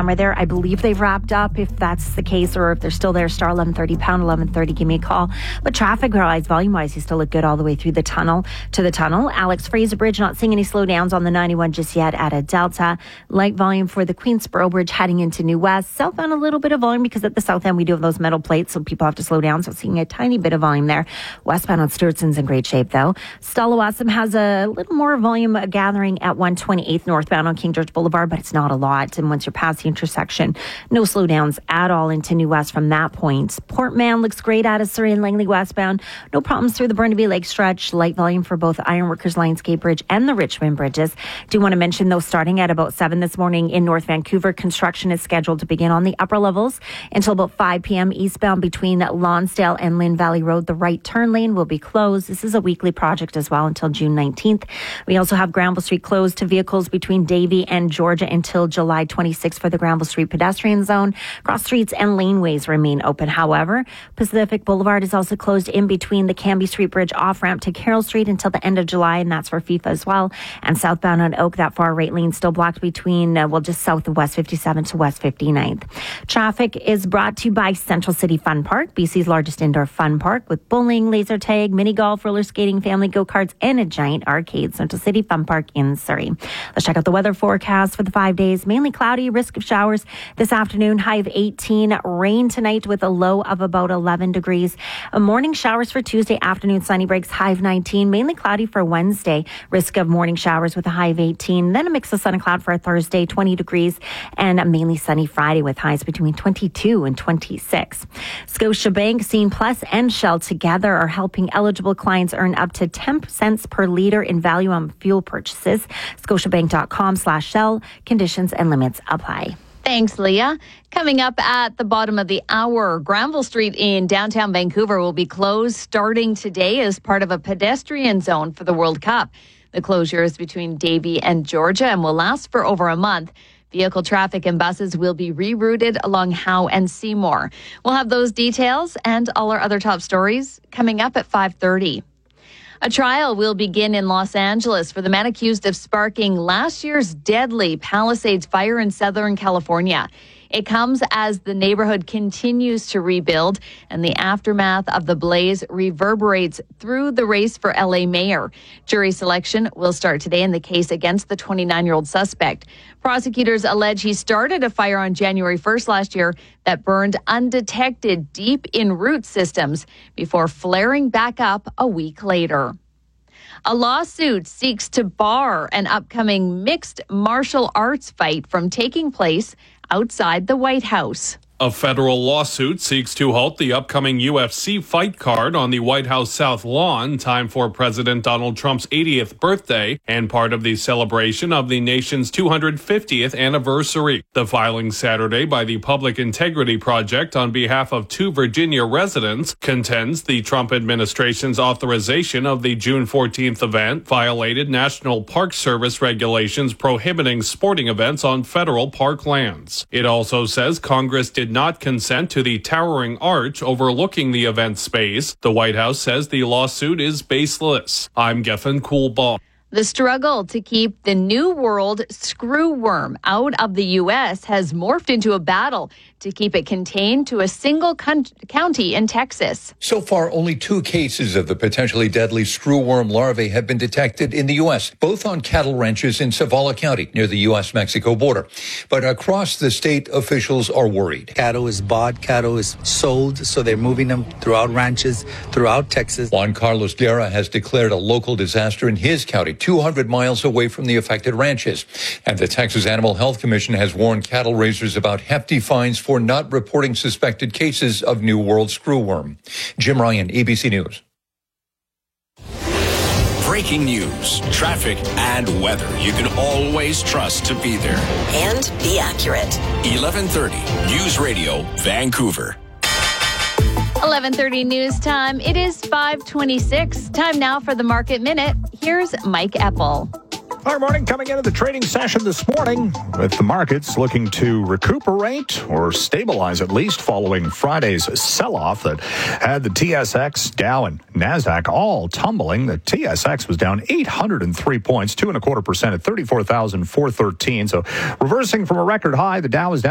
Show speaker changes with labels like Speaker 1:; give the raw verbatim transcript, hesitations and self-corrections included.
Speaker 1: camera there. I believe they've wrapped up. If that's the case, or if they're still there, star eleven thirty, pound eleven thirty, give me a call. But traffic-wise, volume-wise, you still look good all the way through the tunnel to the tunnel. Alex Fraser Bridge, not seeing any slowdowns on the ninety-one just yet at a Delta. Light volume for the Queensboro Bridge heading into New West. Southbound, a little bit of volume because at the south end we do have those metal plates, so people have to slow down. So seeing a tiny bit of volume there. Westbound on Stewartson's in great shape, though. Stallawasam has a little more volume gathering at one twenty-eighth northbound on King George Boulevard, but it's not a lot. And once you're past the intersection, no slowdowns at all into New West from that point. Port Mann looks great out of Surrey and Langley westbound. No problems through the Burnaby Lake stretch. Light volume for both Ironworkers Lionsgate Bridge and the Richmond bridges. Do want to mention, though, starting at about seven this morning in North Vancouver, construction is scheduled to begin on the upper levels until about five p.m. eastbound between Lonsdale and Lynn Valley Road. The right turn lane will be closed. This is a weekly project as well until June nineteenth. We also have Granville Street closed to vehicles between Davie and Georgia until July twenty-sixth for the Granville Street pedestrian zone. Cross streets and laneways remain open. However, Pacific Boulevard is also closed in between the Canby Street Bridge off-ramp to Carroll Street until the end of July, and that's for FIFA as well. And southbound on Oak, that far right lane still blocked between, uh, well, just south of West fifty-seventh to West fifty-ninth. Traffic is brought to you by Central City Fun Park, B C's largest indoor fun park with bowling, laser tag, mini golf, roller skating, family go-karts, and a giant arcade. Central City Fun Park in Surrey. Let's check out the weather forecast for the five days. Mainly cloudy, risk of showers this afternoon, high of eighteen. Rain tonight with a low of about eleven degrees. A morning showers for Tuesday afternoon, sunny breaks, high of nineteen. Mainly cloudy for Wednesday, risk of morning showers with a high of eighteen. Then a mix of sun and cloud for a Thursday, twenty degrees, and a mainly sunny Friday with highs between twenty-two and twenty-six. Scotiabank, Scene Plus, and Shell together are helping eligible clients earn up to ten cents per litre in value on fuel purchases. Scotiabank.com slash Shell. Conditions and limits apply.
Speaker 2: Thanks, Leah. Coming up at the bottom of the hour, Granville Street in downtown Vancouver will be closed starting today as part of a pedestrian zone for the World Cup. The closure is between Davie and Georgia and will last for over a month. Vehicle traffic and buses will be rerouted along Howe and Seymour. We'll have those details and all our other top stories coming up at five thirty. A trial will begin in Los Angeles for the man accused of sparking last year's deadly Palisades fire in Southern California. It comes as the neighborhood continues to rebuild, and the aftermath of the blaze reverberates through the race for L A mayor. Jury selection will start today in the case against the twenty-nine-year-old suspect. Prosecutors allege he started a fire on January first last year that burned undetected deep in root systems before flaring back up a week later. A lawsuit seeks to bar an upcoming mixed martial arts fight from taking place outside the White House.
Speaker 3: A federal lawsuit seeks to halt the upcoming U F C fight card on the White House South Lawn, time for President Donald Trump's eightieth birthday and part of the celebration of the nation's two hundred fiftieth anniversary. The filing Saturday by the Public Integrity Project on behalf of two Virginia residents contends the Trump administration's authorization of the June fourteenth event violated National Park Service regulations prohibiting sporting events on federal park lands. It also says Congress did not consent to the towering arch overlooking the event space. The White House says the lawsuit is baseless. I'm Geffen Coolbaugh.
Speaker 2: The struggle to keep the New World screwworm out of the U S has morphed into a battle to keep it contained to a single con- county in Texas.
Speaker 4: So far, only two cases of the potentially deadly screwworm larvae have been detected in the U S, both on cattle ranches in Zavala County near the U S Mexico border. But across the state, officials are worried.
Speaker 5: Cattle is bought, cattle is sold, so they're moving them throughout ranches, throughout Texas.
Speaker 4: Juan Carlos Guerra has declared a local disaster in his county, two hundred miles away from the affected ranches. And the Texas Animal Health Commission has warned cattle raisers about hefty fines for not reporting suspected cases of New World screwworm. Jim Ryan, A B C News.
Speaker 6: Breaking news, traffic, and weather you can always trust to be there.
Speaker 7: And be accurate.
Speaker 6: eleven thirty News Radio, Vancouver.
Speaker 2: eleven thirty news time. It is five twenty-six. Time now for the Market Minute. Here's Mike Eppel.
Speaker 8: Our morning coming into the trading session this morning with the markets looking to recuperate or stabilize at least following Friday's sell-off that had the T S X, Dow, and NASDAQ all tumbling. The T S X was down eight hundred three points, two and a quarter percent at thirty-four thousand four hundred thirteen. So reversing from a record high, the Dow is down